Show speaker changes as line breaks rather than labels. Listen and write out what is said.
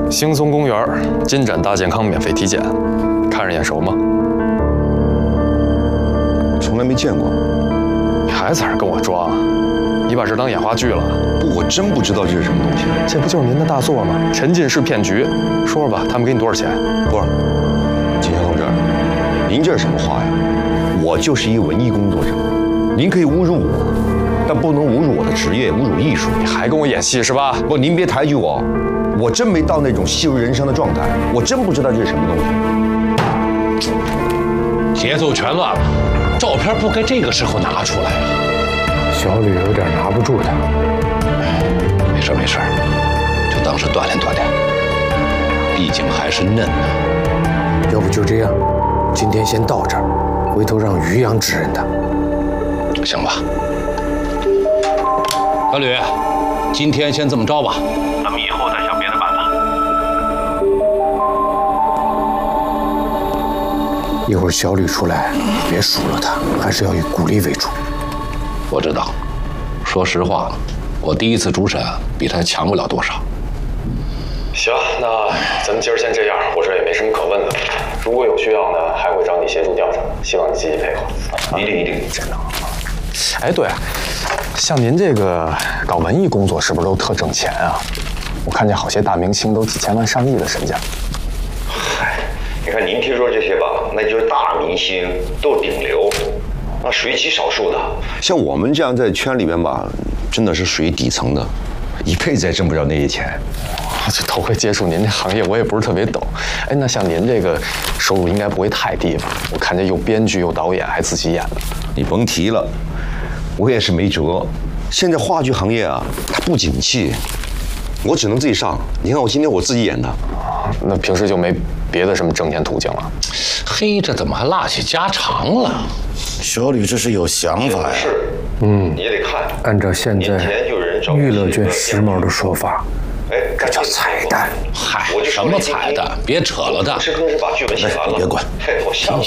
兴松公园金盏大健康免费体检，看着眼熟吗？
从来没见过。
你还在这跟我装？你把这当演话剧了？
不，我真不知道这是什么东西。
这不就是您的大作吗？沉浸式骗局。说说吧，他们给你多少钱？
不是，景祥同志，您这是什么话呀？我就是一文艺工作者，您可以侮辱我，但不能侮辱我的职业，侮辱艺术。
你还跟我演戏是吧？
不，您别抬举我，我真没到那种戏如人生的状态，我真不知道这是什么东西。
节奏全乱了，照片不该这个时候拿出来啊！
小吕有点拿不住他。
没事没事，就当是锻炼锻炼，毕竟还是嫩呢。
要不就这样，今天先到这儿，回头让于洋指认他。
行吧，小吕，今天先这么着吧，咱们以后再想别的办法。
一会儿小吕出来，别数落他，还是要以鼓励为主。
我知道，说实话，我第一次主审比他强不了多少。
行，那咱们今儿先这样，我这也没什么可问的。如果有需要呢，还会找你协助调查，希望你积极配合。
一定一定，
真的。哎，对，像您这个搞文艺工作，是不是都特挣钱啊？我看见好些大明星都几千万上亿的身价。
嗨，你看您听说这些吧，那就是大明星，都顶流，那属于极少数的。
像我们这样在圈里边吧，真的是属于底层的，一辈子也挣不着那些钱。
这头回接触您这行业，我也不是特别懂。哎，那像您这个收入应该不会太低吧？我看见又编剧又导演，还自己演的。
你甭提了，我也是没辙。现在话剧行业啊，它不景气，我只能自己上。你看我今天我自己演的。
那平时就没别的什么挣钱途径了？
嘿，这怎么还落起家常了？
小吕这是有想法呀。
是，你也得看。
按照现在娱乐圈时髦的说法，这叫彩蛋。
嗨，什么彩蛋？别扯了的。
是更是把剧本写完了。
别管。
嘿，我相信。